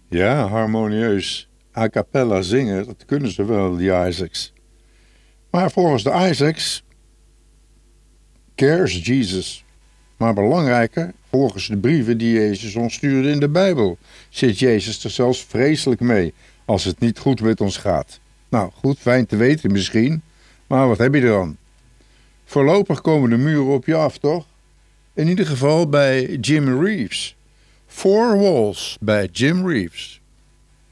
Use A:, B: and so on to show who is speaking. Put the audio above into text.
A: Ja, harmonieus a cappella zingen, dat kunnen ze wel, die Isaacs. Maar volgens de Isaacs cares Jesus. Maar belangrijker, volgens de brieven die Jezus ons stuurde in de Bijbel, zit Jezus er zelfs vreselijk mee als het niet goed met ons gaat. Nou, goed, fijn te weten misschien, maar wat heb je dan? Voorlopig komen de muren op je af, toch? In ieder geval bij Jim Reeves. Four Walls bij Jim Reeves.